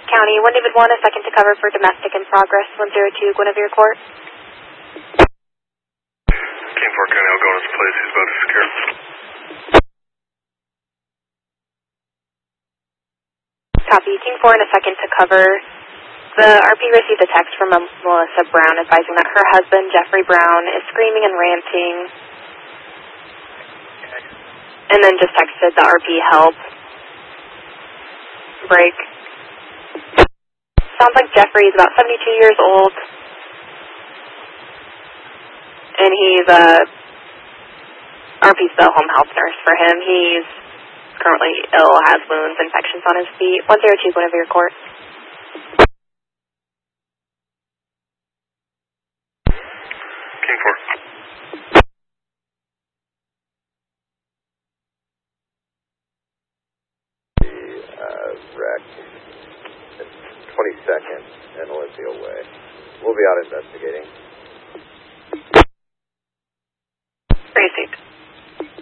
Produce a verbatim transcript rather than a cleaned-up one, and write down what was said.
County, one David one, a second to cover for domestic in progress, one zero two Guinevere Court. Team four County, I'll go in his place, he's about to secure. Copy, Team four in a second to cover. The R P received a text from Melissa Brown advising that her husband, Jeffrey Brown, is screaming and ranting, and then just texted the R P help. Break. Sounds like Jeffrey is about seventy-two years old, and he's a R P's the home health nurse for him. He's currently ill, has wounds, infections on his feet. one zero two Guinevere Court. Team four. Uh, wreck. twenty-second and Olympia Way. We'll be out investigating.